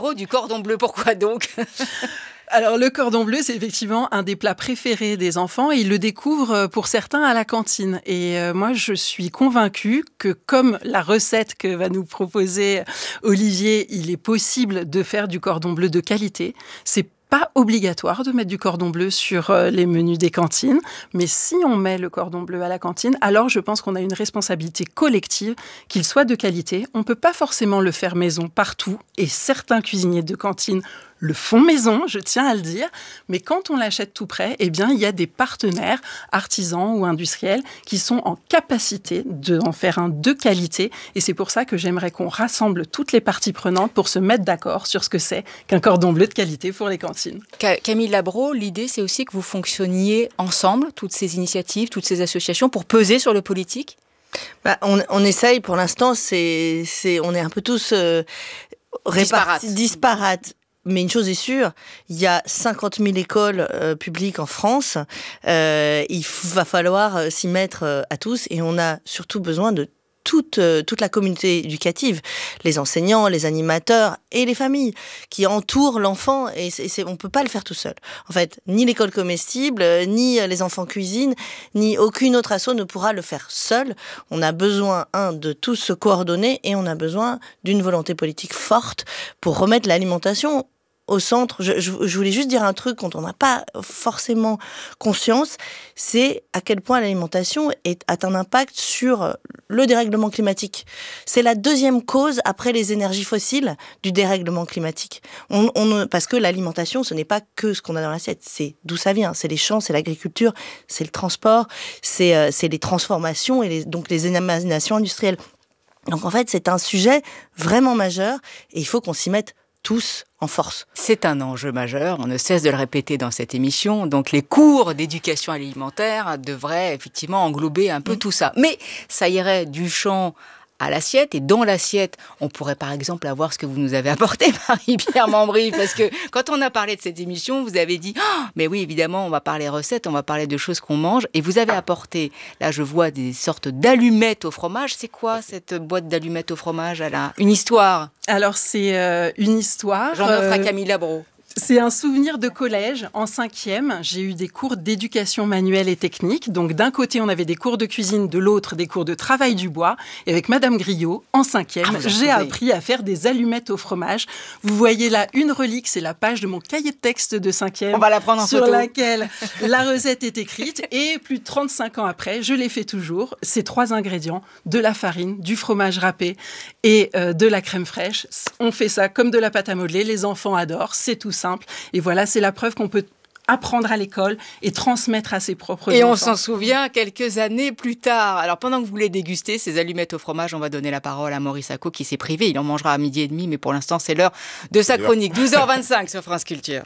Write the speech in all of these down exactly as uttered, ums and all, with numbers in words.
Oh, du cordon bleu, pourquoi donc ? Alors, le cordon bleu, c'est effectivement un des plats préférés des enfants et ils le découvrent pour certains à la cantine. Et euh, moi, je suis convaincue que comme la recette que va nous proposer Olivier, il est possible de faire du cordon bleu de qualité. C'est pas obligatoire de mettre du cordon bleu sur les menus des cantines, mais si on met le cordon bleu à la cantine, alors je pense qu'on a une responsabilité collective, qu'il soit de qualité. On peut pas forcément le faire maison partout, et certains cuisiniers de cantine le font maison, je tiens à le dire, mais quand on l'achète tout prêt, eh bien, il y a des partenaires, artisans ou industriels, qui sont en capacité d'en faire un de qualité, et c'est pour ça que j'aimerais qu'on rassemble toutes les parties prenantes pour se mettre d'accord sur ce que c'est qu'un cordon bleu de qualité pour les cantines. Camille Labro, l'idée, c'est aussi que vous fonctionniez ensemble, toutes ces initiatives, toutes ces associations, pour peser sur le politique ? Bah, on, on essaye, pour l'instant, c'est, c'est, on est un peu tous euh, répartis, disparates. disparates. Mais une chose est sûre, il y a cinquante mille écoles euh, publiques en France. Euh, il f- va falloir euh, s'y mettre euh, à tous. Et on a surtout besoin de toute, euh, toute la communauté éducative, les enseignants, les animateurs et les familles qui entourent l'enfant. Et c'est, c'est, on ne peut pas le faire tout seul. En fait, ni l'école comestible, euh, ni les enfants cuisine, ni aucune autre asso ne pourra le faire seul. On a besoin, un, de tous se coordonner et on a besoin d'une volonté politique forte pour remettre l'alimentation au centre. Je, je, je voulais juste dire un truc dont on n'a pas forcément conscience, c'est à quel point l'alimentation est, a un impact sur le dérèglement climatique. C'est la deuxième cause, après les énergies fossiles, du dérèglement climatique. On, on, parce que l'alimentation, ce n'est pas que ce qu'on a dans l'assiette, c'est d'où ça vient. C'est les champs, c'est l'agriculture, c'est le transport, c'est, euh, c'est les transformations et les, donc les émanations industrielles. Donc en fait, c'est un sujet vraiment majeur et il faut qu'on s'y mette tous en force. C'est un enjeu majeur, on ne cesse de le répéter dans cette émission, donc les cours d'éducation alimentaire devraient effectivement englober un peu mmh. tout ça. Mais ça irait du champ à l'assiette, et dans l'assiette, on pourrait par exemple avoir ce que vous nous avez apporté, Marie-Pierre Mambry, parce que quand on a parlé de cette émission, vous avez dit oh, « mais oui, évidemment, on va parler recettes, on va parler de choses qu'on mange », et vous avez apporté, là je vois des sortes d'allumettes au fromage. C'est quoi cette boîte d'allumettes au fromage ? Elle a une histoire. Alors c'est euh, une histoire... J'en offre à Camille Labro. C'est un souvenir de collège. En cinquième, j'ai eu des cours d'éducation manuelle et technique. Donc, d'un côté, on avait des cours de cuisine, de l'autre, des cours de travail du bois. Et avec Madame Griot, en cinquième, ah, j'ai appris à faire des allumettes au fromage. Vous voyez là une relique, c'est la page de mon cahier de texte de cinquième. On va la prendre en sur photo. Laquelle la recette est écrite. Et plus de trente-cinq ans après, je l'ai fait toujours. Ces trois ingrédients, de la farine, du fromage râpé et euh, de la crème fraîche. On fait ça comme de la pâte à modeler. Les enfants adorent. C'est tout simple. Et voilà, c'est la preuve qu'on peut apprendre à l'école et transmettre à ses propres et enfants. Et on s'en souvient quelques années plus tard. Alors, pendant que vous voulez déguster ces allumettes au fromage, on va donner la parole à Maurice Acco qui s'est privé. Il en mangera à midi et demi, mais pour l'instant, c'est l'heure de sa chronique. douze heures vingt-cinq sur France Culture.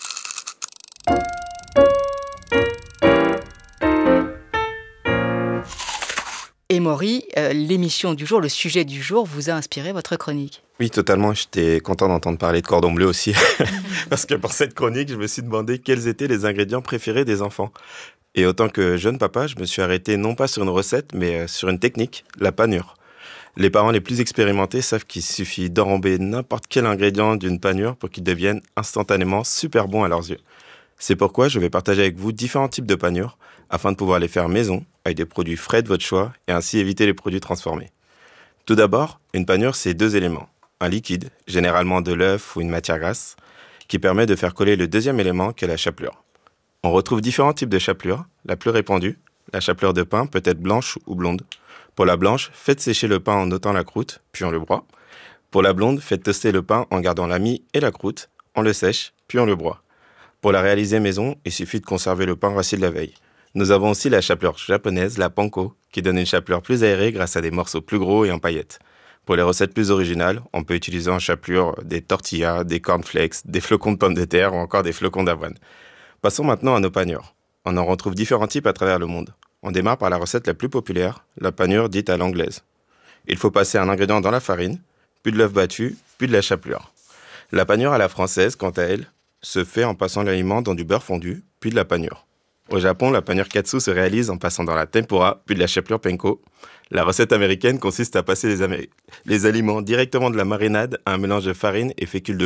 Et Maury, euh, l'émission du jour, le sujet du jour vous a inspiré votre chronique. Oui, totalement. J'étais content d'entendre parler de cordon bleu aussi. Parce que pour cette chronique, je me suis demandé quels étaient les ingrédients préférés des enfants. Et autant que jeune papa, je me suis arrêté non pas sur une recette, mais sur une technique, la panure. Les parents les plus expérimentés savent qu'il suffit d'enrober n'importe quel ingrédient d'une panure pour qu'il devienne instantanément super bon à leurs yeux. C'est pourquoi je vais partager avec vous différents types de panures afin de pouvoir les faire maison avec des produits frais de votre choix et ainsi éviter les produits transformés. Tout d'abord, une panure, c'est deux éléments. Un liquide, généralement de l'œuf ou une matière grasse, qui permet de faire coller le deuxième élément qu'est la chapelure. On retrouve différents types de chapelure. La plus répandue, la chapelure de pain, peut être blanche ou blonde. Pour la blanche, faites sécher le pain en ôtant la croûte, puis on le broie. Pour la blonde, faites toaster le pain en gardant la mie et la croûte, on le sèche, puis on le broie. Pour la réaliser maison, il suffit de conserver le pain rassis de la veille. Nous avons aussi la chapelure japonaise, la panko, qui donne une chapelure plus aérée grâce à des morceaux plus gros et en paillettes. Pour les recettes plus originales, on peut utiliser en chapelure des tortillas, des cornflakes, des flocons de pommes de terre ou encore des flocons d'avoine. Passons maintenant à nos panures. On en retrouve différents types à travers le monde. On démarre par la recette la plus populaire, la panure dite à l'anglaise. Il faut passer un ingrédient dans la farine, puis de l'œuf battu, puis de la chapelure. La panure à la française, quant à elle, se fait en passant l'aliment dans du beurre fondu, puis de la panure. Au Japon, la panure katsu se réalise en passant dans la tempura, puis de la chapelure panko. La recette américaine consiste à passer les, amé- les aliments directement de la marinade à un mélange de farine et fécule de